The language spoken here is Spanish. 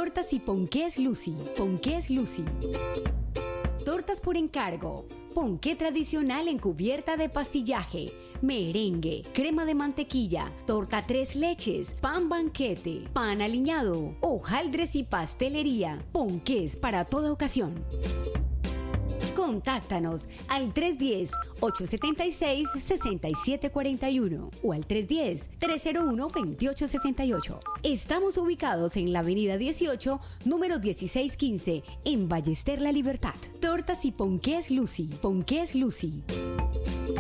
Tortas y ponqués Lucy. Ponqués Lucy. Tortas por encargo. Ponqué tradicional en cubierta de pastillaje, merengue, crema de mantequilla, torta tres leches, pan banquete, pan aliñado, hojaldres y pastelería. Ponqués para toda ocasión. Contáctanos al 310-876-6741 o al 310-301-2868. Estamos ubicados en la avenida 18, número 1615, en Ballester La Libertad. Tortas y ponqués Lucy. Ponqués Lucy.